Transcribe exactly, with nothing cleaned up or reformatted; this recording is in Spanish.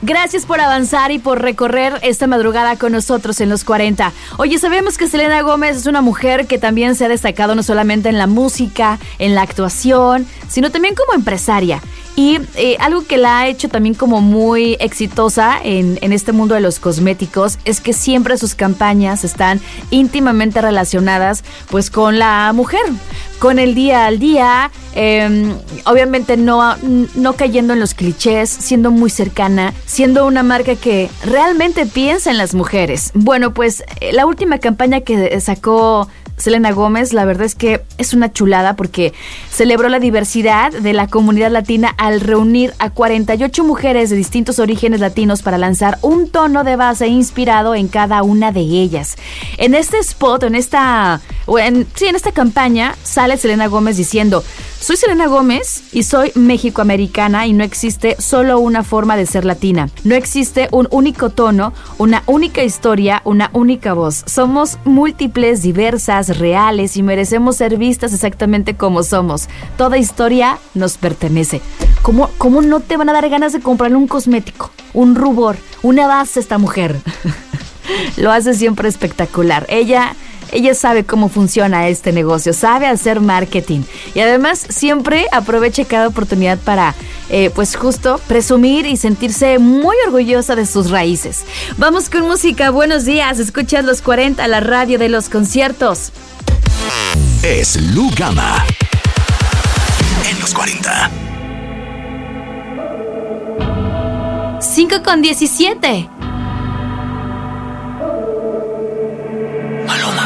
Gracias por avanzar y por recorrer esta madrugada con nosotros en los cuarenta. Oye, sabemos que Selena Gómez es una mujer que también se ha destacado no solamente en la música, en la actuación, sino también como empresaria. Y eh, algo que la ha hecho también como muy exitosa en, en este mundo de los cosméticos es que siempre sus campañas están íntimamente relacionadas pues con la mujer, con el día al día, eh, obviamente no, no cayendo en los clichés, siendo muy cercana, siendo una marca que realmente piensa en las mujeres. Bueno, pues la última campaña que sacó Selena Gómez, la verdad es que es una chulada porque celebró la diversidad de la comunidad latina al reunir a cuarenta y ocho mujeres de distintos orígenes latinos para lanzar un tono de base inspirado en cada una de ellas. En este spot, en esta, o en, sí, en esta campaña sale Selena Gómez diciendo: soy Selena Gómez y soy mexicoamericana y no existe solo una forma de ser latina. No existe un único tono, una única historia, una única voz. Somos múltiples, diversas, reales y merecemos ser vistas exactamente como somos. Toda historia nos pertenece. ¿Cómo, cómo no te van a dar ganas de comprarle un cosmético, un rubor, una base a esta mujer? Lo hace siempre espectacular. Ella... Ella sabe cómo funciona este negocio, sabe hacer marketing y además siempre aprovecha cada oportunidad para, eh, pues justo, presumir y sentirse muy orgullosa de sus raíces. Vamos con música, buenos días, escuchas los cuarenta, la radio de los conciertos. Es Lu Gama en los cuarenta. cinco con diecisiete.